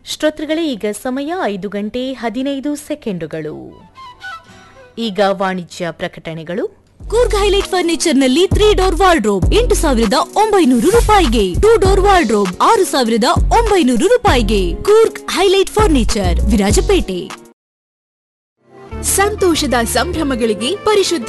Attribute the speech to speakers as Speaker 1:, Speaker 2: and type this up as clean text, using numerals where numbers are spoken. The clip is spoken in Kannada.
Speaker 1: ಶ್ರೋತೃಗಳೇ, ಈಗ ಸಮಯ 5:15 ಈಗ ವಾಣಿಜ್ಯ ಪ್ರಕಟಣೆಗಳು.
Speaker 2: ಕೂರ್ಗ್ ಹೈಲೈಟ್ ಫರ್ನಿಚರ್ ನಲ್ಲಿ 3 ಡೋರ್ ವಾರ್ಡ್ರೋಬ್ 8,900 ರೂಪಾಯಿಗೆ, 2 ಡೋರ್ ವಾರ್ಡ್ರೋಬ್ 6,900 ರೂಪಾಯಿಗೆ. Coorg highlight furniture, Virajpet.
Speaker 3: ಸಂತೋಷದ ಸಂಭ್ರಮಗಳಿಗೆ ಪರಿಶುದ್ಧ